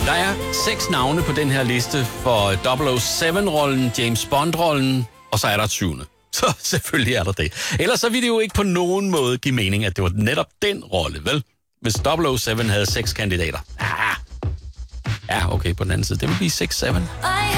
Der er 6 navne på den her liste for 007-rollen, James Bond-rollen, og så er der et 7. Så selvfølgelig er der det. Ellers så ville det jo ikke på nogen måde give mening, at det var netop den rolle, vel? Hvis 007 havde 6 kandidater. Ja, okay, på den anden side. Det vil blive 6-7.